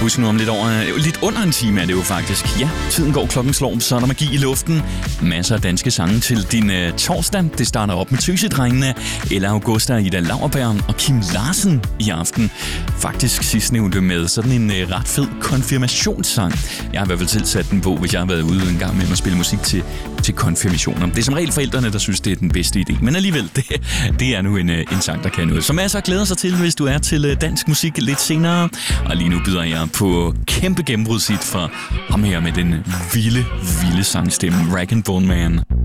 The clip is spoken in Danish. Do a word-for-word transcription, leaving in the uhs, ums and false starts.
Husk nu om lidt over, lidt under en time er det jo faktisk. Ja, tiden går, klokken slår, så er der magi i luften. Masser af danske sange til din uh, torsdag. Det starter op med Tøsedrengene, Ella Augusta, Ida Lauerberg og Kim Larsen i aften. Faktisk sidstnævnte med sådan en uh, ret fed konfirmationssang. Jeg har i hvert fald selv sat den på, hvis jeg har været ude en gang med at spille musik til, til konfirmationer. Det er som regel forældrene, der synes, det er den bedste idé. Men alligevel, det, det er nu en, en sang, der kan noget. Så masser glæder sig til, hvis du er til dansk musik lidt senere. Og lige nu byder jeg på kæmpe gennembrudshit fra ham her med den vilde, vilde sangstemme, Rag and Bone Man.